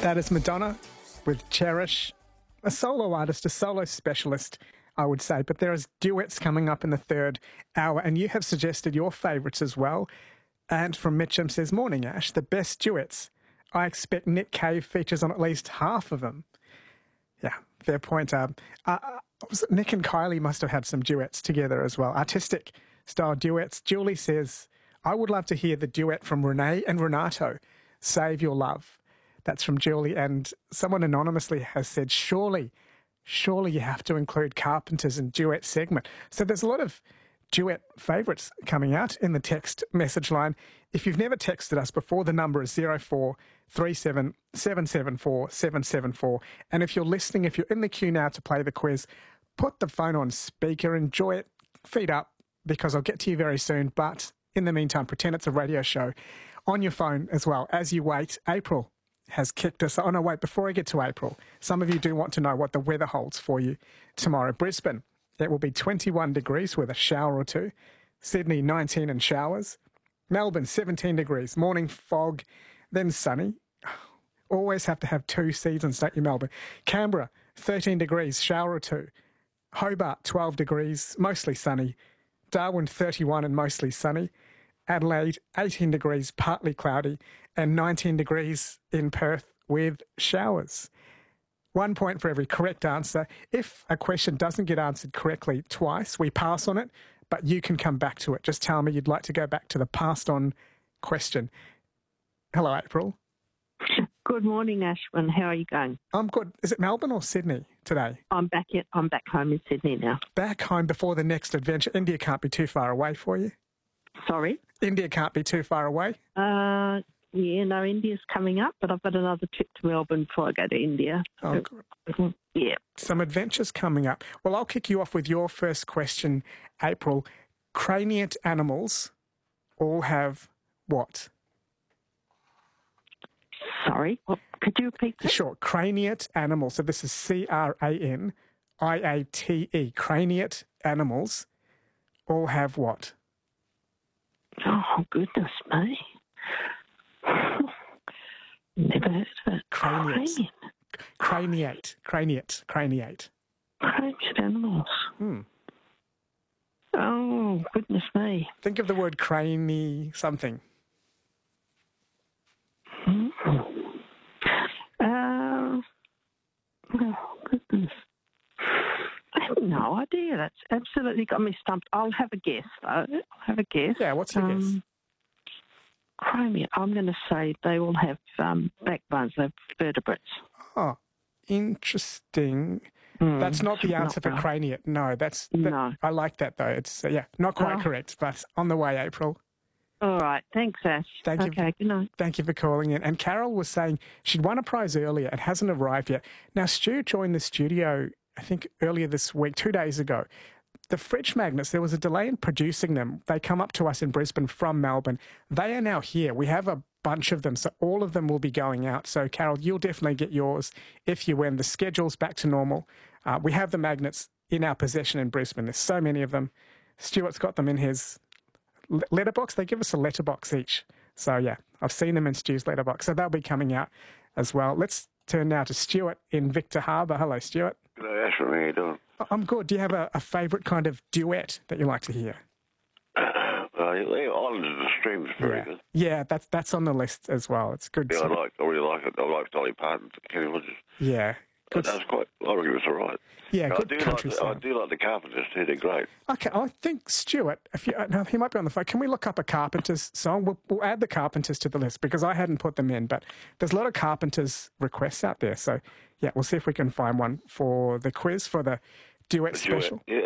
That is Madonna with Cherish, a solo artist, a solo specialist, I would say. But there is duets coming up in the third hour, and you have suggested your favourites as well. And from Mitchum says, "Morning, Ash, the best duets. I expect Nick Cave features on at least half of them." Yeah, fair point. Nick and Kylie must have had some duets together as well, artistic style duets. Julie says, "I would love to hear the duet from Renee and Renato, Save Your Love." That's from Julie. And someone anonymously has said, surely you have to include Carpenters in duet segment. So there's a lot of duet favourites coming out in the text message line. If you've never texted us before, the number is 0437 774 774. And if you're listening, if you're in the queue now to play the quiz, put the phone on speaker, enjoy it, feet up, because I'll get to you very soon. But in the meantime, pretend it's a radio show on your phone as well as you wait. April has kicked us. Oh, no, wait, before I get to April, some of you do want to know what the weather holds for you tomorrow. Brisbane, it will be 21 degrees with a shower or two. Sydney, 19 and showers. Melbourne, 17 degrees, morning fog, then sunny. Always have to have two seasons, don't you, Melbourne? Canberra, 13 degrees, shower or two. Hobart, 12 degrees, mostly sunny. Darwin, 31 and mostly sunny. Adelaide, 18 degrees, partly cloudy, and 19 degrees in Perth with showers. 1 point for every correct answer. If a question doesn't get answered correctly twice, we pass on it, but you can come back to it. Just tell me you'd like to go back to the passed on question. Hello, April. Good morning, Ashwin. How are you going? I'm good. Is it Melbourne or Sydney today? I'm back home in Sydney now. Back home before the next adventure. India can't be too far away for you. Sorry? India can't be too far away? Yeah, no, India's coming up, but I've got another trip to Melbourne before I go to India. Oh, good. Yeah. Some adventures coming up. Well, I'll kick you off with your first question, April. Craniate animals all have what? Sorry? Could you repeat that? Sure. Craniate animals. So this is CRANIATE. Craniate animals all have what? Oh, goodness me. Never heard of it. Craniate. Craniate animals. Oh, goodness me. Think of the word cranny something. Oh, goodness. I have no idea. That's absolutely got me stumped. I'll have a guess, though. Yeah, what's your guess? Craniate. I'm going to say they all have backbones. They're vertebrates. Oh, interesting. That's not the answer for craniate. No, no. I like that, though. It's, not quite correct, but on the way, April. All right. Thanks, Ash. Thank you. Okay, good night. Thank you for calling in. And Carol was saying she'd won a prize earlier. It hasn't arrived yet. Now, Stu joined the studio, I think, earlier this week, 2 days ago. The fridge magnets, there was a delay in producing them. They come up to us in Brisbane from Melbourne. They are now here. We have a bunch of them, so all of them will be going out. So, Carol, you'll definitely get yours if you win. The schedule's back to normal. We have the magnets in our possession in Brisbane. There's so many of them. Stuart's got them in his letterbox. They give us a letterbox each. So, yeah, I've seen them in Stu's letterbox. So they'll be coming out as well. Let's turn now to Stuart in Victor Harbour. Hello, Stuart. Hello, Ashwin. How are you doing? I'm good. Do you have a favourite kind of duet that you like to hear? Islands of the Stream is very good. Yeah, that's on the list as well. It's good. Yeah, I really like it. I like Dolly Parton, Kenny Rogers. Yeah. Good. I reckon it's all right. Yeah, I good do country like song. I do like the Carpenters too. They're great. Okay, I think Stuart, if you, now he might be on the phone. Can we look up a Carpenters song? We'll add the Carpenters to the list because I hadn't put them in, but there's a lot of Carpenters requests out there. So, yeah, we'll see if we can find one for the quiz, for the duet special. Yeah.